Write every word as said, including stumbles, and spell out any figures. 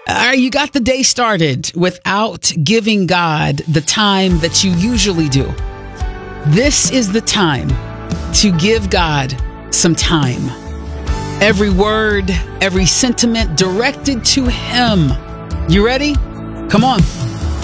Uh, you got the day started without giving God the time that you usually do. This is the time to give God some time. Every word, every sentiment directed to Him. You ready? Come on.